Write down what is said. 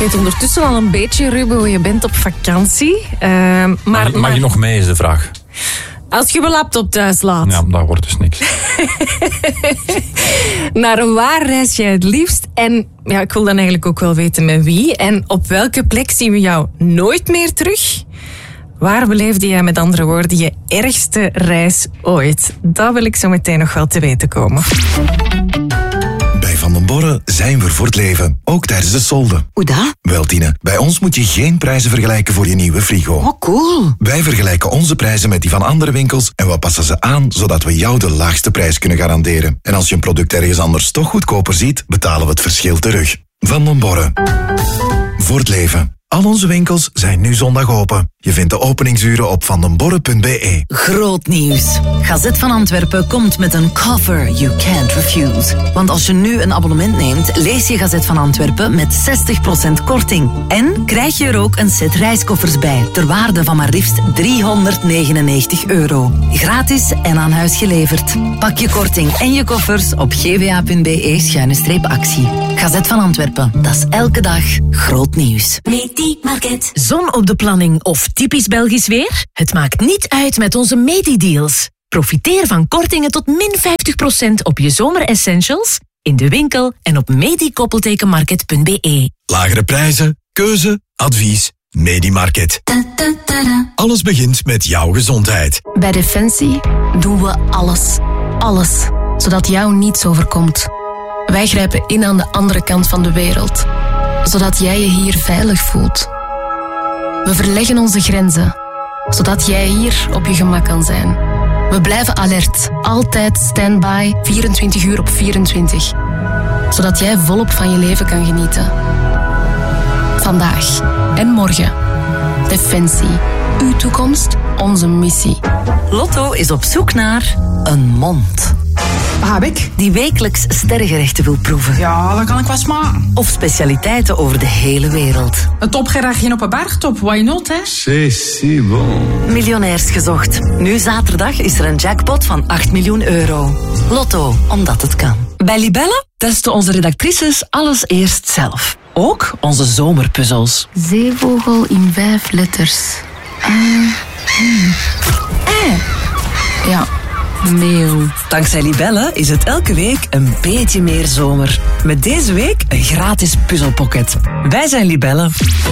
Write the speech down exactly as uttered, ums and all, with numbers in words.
weet ondertussen al een beetje, Ruben, je bent op vakantie. Uh, maar, mag, mag maar, je nog mee, is de vraag. Als je mijn laptop thuis laat. Ja, dat wordt dus niks. Naar waar reis jij het liefst? En ja, ik wil dan eigenlijk ook wel weten met wie. En op welke plek zien we jou nooit meer terug? Waar beleefde jij met andere woorden je ergste reis ooit? Dat wil ik zo meteen nog wel te weten komen. Bij Van den Borre zijn we voor het leven, ook tijdens de solden. Hoe dat? Wel, Tine, bij ons moet je geen prijzen vergelijken voor je nieuwe frigo. Oh, cool. Wij vergelijken onze prijzen met die van andere winkels en we passen ze aan, zodat we jou de laagste prijs kunnen garanderen. En als je een product ergens anders toch goedkoper ziet, betalen we het verschil terug. Van den Borre. Voor het leven. Al onze winkels zijn nu zondag open. Je vindt de openingsuren op vandenborre punt b e. Groot nieuws. Gazet van Antwerpen komt met een cover you can't refuse. Want als je nu een abonnement neemt, lees je Gazet van Antwerpen met zestig procent korting. En krijg je er ook een set reiskoffers bij, ter waarde van maar liefst driehonderdnegenennegentig euro. Gratis en aan huis geleverd. Pak je korting en je koffers op gva.be schuine streep actie. Gazet van Antwerpen, dat is elke dag groot nieuws. Medi-market. Zon op de planning of typisch Belgisch weer? Het maakt niet uit met onze Medi-deals. Profiteer van kortingen tot min vijftig procent op je zomeressentials in de winkel en op medi-market punt b e. Lagere prijzen, keuze, advies, Medi-market. Alles begint met jouw gezondheid. Bij Defensie doen we alles. Alles. Zodat jou niets overkomt. Wij grijpen in aan de andere kant van de wereld. Zodat jij je hier veilig voelt. We verleggen onze grenzen. Zodat jij hier op je gemak kan zijn. We blijven alert. Altijd standby. vierentwintig uur op vierentwintig. Zodat jij volop van je leven kan genieten. Vandaag en morgen. Defensie. Uw toekomst, onze missie. Lotto is op zoek naar een mond. Wat heb ik? Die wekelijks sterrengerechten wil proeven. Ja, dat kan ik wel smaken. Of specialiteiten over de hele wereld. Een topgerechtje op een bergtop, why not, hè? C'est si bon. Miljonairs gezocht. Nu zaterdag is er een jackpot van acht miljoen euro. Lotto, omdat het kan. Bij Libelle testen onze redactrices alles eerst zelf. Ook onze zomerpuzzels. Zeevogel in vijf letters. Uh, hmm. Eh. Ja. Meeuw. Dankzij Libelle is het elke week een beetje meer zomer. Met deze week een gratis puzzelpocket. Wij zijn Libelle.